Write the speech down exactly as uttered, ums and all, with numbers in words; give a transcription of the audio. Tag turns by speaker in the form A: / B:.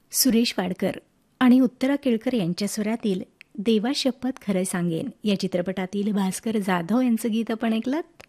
A: सुरेश वाडकर आणि उत्तरा केळकर यांच्या स्वरातील देवा शपथ खरं सांगेन या चित्रपटातील भास्कर जाधव यांचं गीत आपण ऐकलंत.